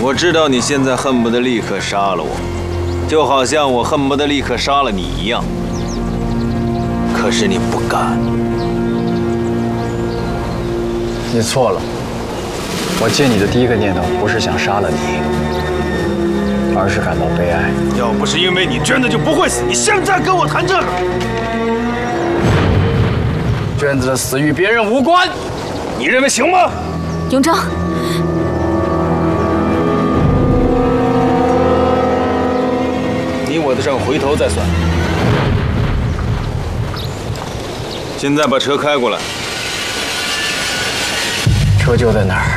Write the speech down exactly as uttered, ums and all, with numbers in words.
我知道你现在恨不得立刻杀了我，就好像我恨不得立刻杀了你一样。可是你不敢。 你错了，我见你的第一个念头不是想杀了你，而是感到悲哀。 要不是因为你，娟子就不会死。你现在跟我谈这个， 娟子的死与别人无关， 你认为行吗？ 永章。 你我的账回头再算。现在把车开过来。 车就在那儿。